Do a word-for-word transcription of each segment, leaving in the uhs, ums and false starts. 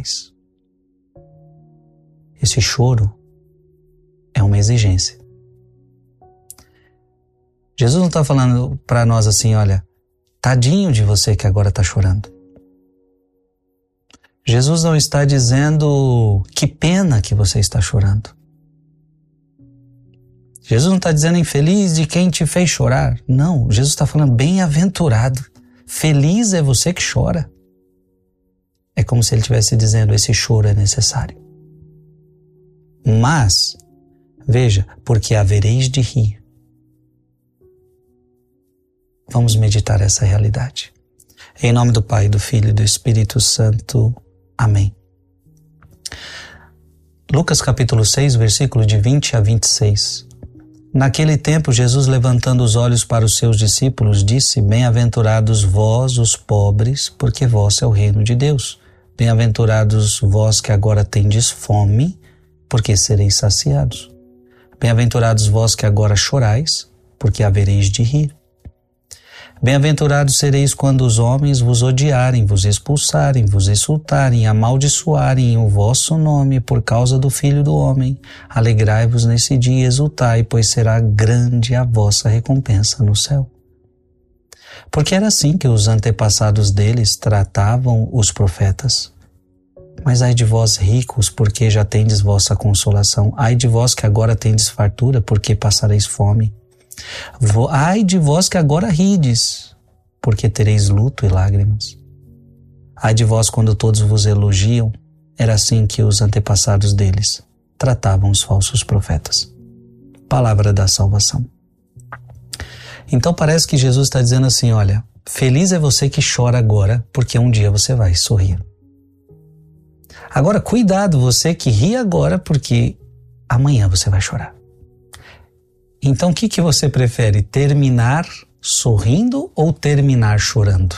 chorais. Esse choro é uma exigência. Jesus não está falando para nós assim, olha, tadinho de você que agora está chorando. Jesus não está dizendo que pena que você está chorando. Jesus não está dizendo infeliz de quem te fez chorar. Não, Jesus está falando bem-aventurado. Feliz é você que chora. É como se ele estivesse dizendo, esse choro é necessário. Mas, veja, porque havereis de rir. Vamos meditar essa realidade. Em nome do Pai, do Filho e do Espírito Santo. Amém. Lucas capítulo seis, versículo de vinte a vinte e seis. Naquele tempo, Jesus, levantando os olhos para os seus discípulos, disse, bem-aventurados vós, os pobres, porque vosso é o reino de Deus. Bem-aventurados vós que agora tendes fome, porque sereis saciados. Bem-aventurados vós que agora chorais, porque havereis de rir. Bem-aventurados sereis quando os homens vos odiarem, vos expulsarem, vos insultarem, amaldiçoarem o vosso nome por causa do Filho do Homem. Alegrai-vos nesse dia e exultai, pois será grande a vossa recompensa no céu. Porque era assim que os antepassados deles tratavam os profetas. Mas ai de vós ricos, porque já tendes vossa consolação. Ai de vós que agora tendes fartura, porque passareis fome. Ai de vós que agora rides, porque tereis luto e lágrimas. Ai de vós quando todos vos elogiam, era assim que os antepassados deles tratavam os falsos profetas. Palavra da salvação. Então parece que Jesus está dizendo assim, olha, feliz é você que chora agora, porque um dia você vai sorrir. Agora cuidado, você que ri agora, porque amanhã você vai chorar. Então, o que, que você prefere? Terminar sorrindo ou terminar chorando?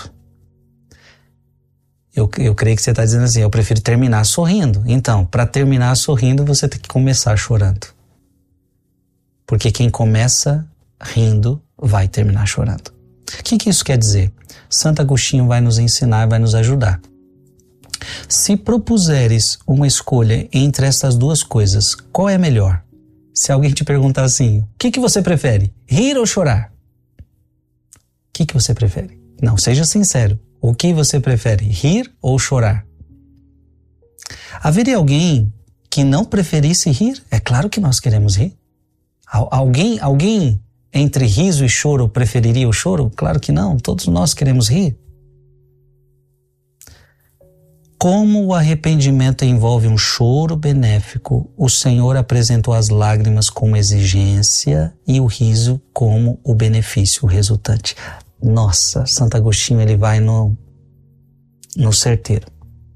Eu, eu creio que você está dizendo assim, eu prefiro terminar sorrindo. Então, para terminar sorrindo, você tem que começar chorando. Porque quem começa rindo vai terminar chorando. O que, que isso quer dizer? Santo Agostinho vai nos ensinar, vai nos ajudar. Se propuseres uma escolha entre essas duas coisas, qual é melhor? Se alguém te perguntar assim, o que, que você prefere? Rir ou chorar? O que, que você prefere? Não, seja sincero. O que você prefere? Rir ou chorar? Haveria alguém que não preferisse rir? É claro que nós queremos rir. Alguém, alguém entre riso e choro preferiria o choro? Claro que não, todos nós queremos rir. Como o arrependimento envolve um choro benéfico, o Senhor apresentou as lágrimas como exigência e o riso como o benefício resultante. Nossa, Santo Agostinho ele vai no, no certeiro.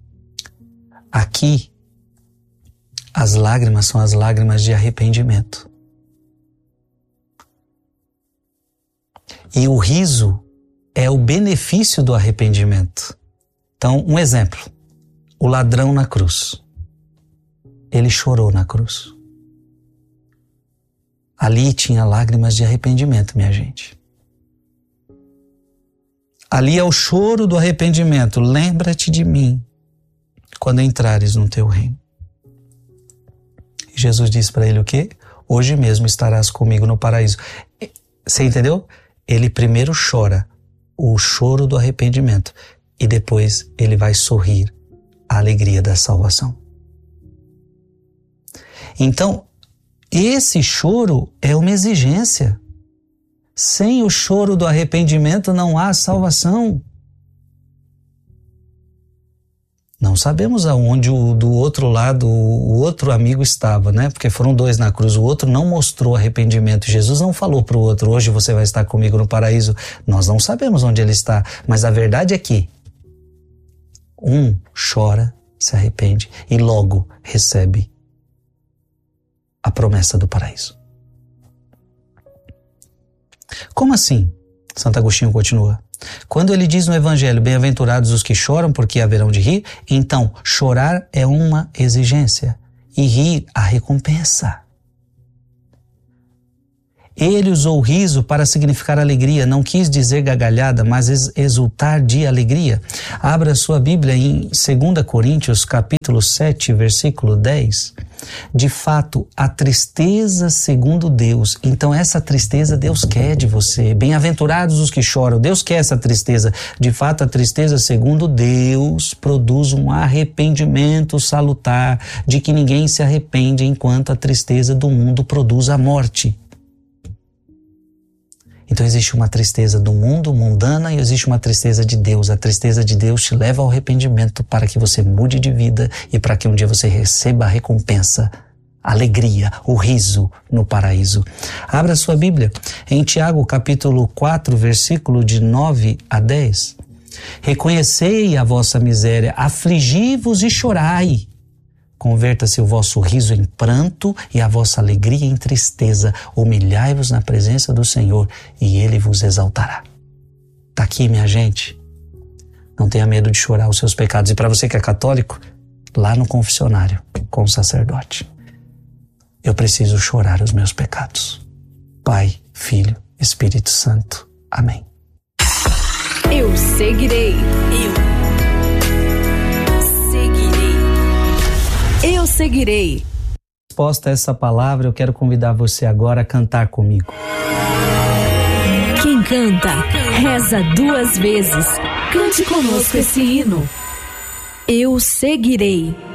Aqui, as lágrimas são as lágrimas de arrependimento. E o riso é o benefício do arrependimento. Então, um exemplo. O ladrão na cruz. Ele chorou na cruz. Ali tinha lágrimas de arrependimento, minha gente. Ali é o choro do arrependimento. Lembra-te de mim quando entrares no teu reino. E Jesus disse para ele o quê? Hoje mesmo estarás comigo no paraíso. Você entendeu? Ele primeiro chora o choro do arrependimento e depois ele vai sorrir a alegria da salvação. Então, esse choro é uma exigência. Sem o choro do arrependimento não há salvação. Não sabemos aonde o, do outro lado o outro amigo estava, né? Porque foram dois na cruz. O outro não mostrou arrependimento. Jesus não falou para o outro, hoje você vai estar comigo no paraíso. Nós não sabemos onde ele está, mas a verdade é que um chora, se arrepende e logo recebe a promessa do paraíso. Como assim? Santo Agostinho continua. Quando ele diz no Evangelho, bem-aventurados os que choram porque haverão de rir, então chorar é uma exigência e rir a recompensa. Ele usou riso para significar alegria, não quis dizer gargalhada, mas exultar de alegria. Abra sua Bíblia em dois Coríntios, capítulo sete, versículo dez. De fato, a tristeza segundo Deus, então essa tristeza Deus quer de você. Bem-aventurados os que choram, Deus quer essa tristeza. De fato, a tristeza segundo Deus produz um arrependimento salutar, de que ninguém se arrepende, enquanto a tristeza do mundo produz a morte. Então existe uma tristeza do mundo, mundana, e existe uma tristeza de Deus. A tristeza de Deus te leva ao arrependimento para que você mude de vida e para que um dia você receba a recompensa, a alegria, o riso no paraíso. Abra sua Bíblia em Tiago capítulo quatro, versículo de nove a dez. Reconhecei a vossa miséria, afligi-vos e chorai. Converta-se o vosso riso em pranto e a vossa alegria em tristeza. Humilhai-vos na presença do Senhor e Ele vos exaltará. Está aqui, minha gente. Não tenha medo de chorar os seus pecados. E para você que é católico, lá no confessionário, com o sacerdote. Eu preciso chorar os meus pecados. Pai, Filho, Espírito Santo. Amém. Eu seguirei. Eu Eu seguirei. Resposta a essa palavra, eu quero convidar você agora a cantar comigo. Quem canta, reza duas vezes. Cante conosco esse hino. Eu seguirei.